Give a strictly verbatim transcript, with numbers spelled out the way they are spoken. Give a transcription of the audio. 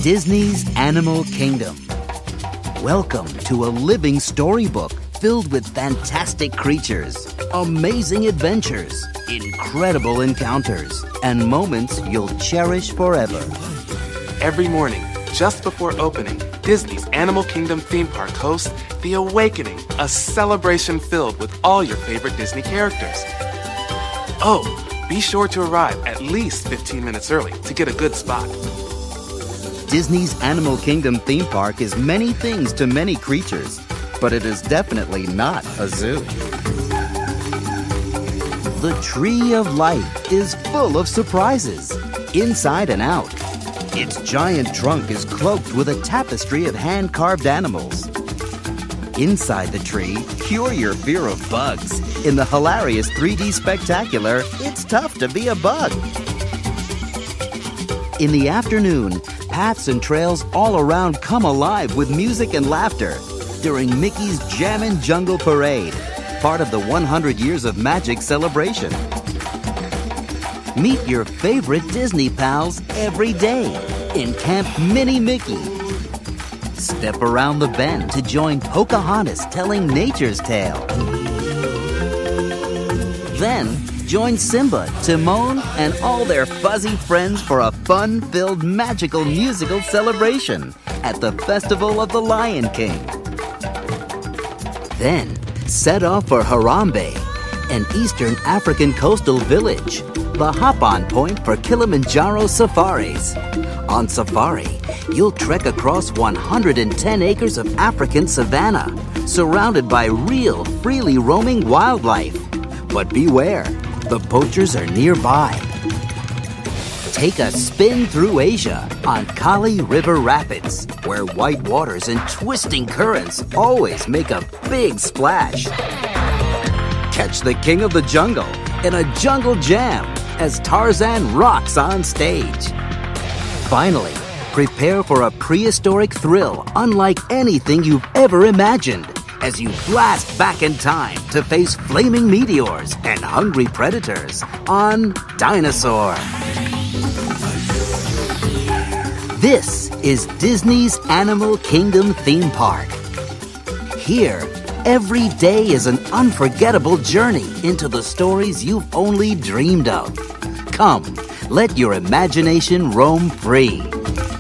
Disney's Animal Kingdom. Welcome to a living storybook filled with fantastic creatures, amazing adventures, incredible encounters, and moments you'll cherish forever. Every morning, just before opening, Disney's Animal Kingdom theme park hosts The Awakening, a celebration filled with all your favorite Disney characters. Oh, be sure to arrive at least fifteen minutes early to get a good spot. Disney's Animal Kingdom theme park is many things to many creatures, but it is definitely not a zoo. The Tree of Life is full of surprises, inside and out. Its giant trunk is cloaked with a tapestry of hand-carved animals. Inside the tree, cure your fear of bugs. In the hilarious three D spectacular, It's Tough to Be a Bug. In the afternoon, paths and trails all around come alive with music and laughter during Mickey's Jammin' Jungle Parade, part of the one hundred Years of Magic celebration. Meet your favorite Disney pals every day in Camp Mini Mickey. Step around the bend to join Pocahontas telling nature's tale. Then, join Simba, Timon, and all their fuzzy friends for a fun-filled magical musical celebration at the Festival of the Lion King. Then, set off for Harambe, an Eastern African coastal village, the hop-on point for Kilimanjaro safaris. On safari, you'll trek across one hundred ten acres of African savanna, surrounded by real, freely roaming wildlife. But beware, the poachers are nearby. Take a spin through Asia on Kali River Rapids, where white waters and twisting currents always make a big splash. Catch the king of the jungle in a jungle jam as Tarzan rocks on stage. Finally, prepare for a prehistoric thrill unlike anything you've ever imagined as you blast back in time to face flaming meteors and hungry predators on Dinosaur. This is Disney's Animal Kingdom theme park. Here, every day is an unforgettable journey into the stories you've only dreamed of. Come, let your imagination roam free.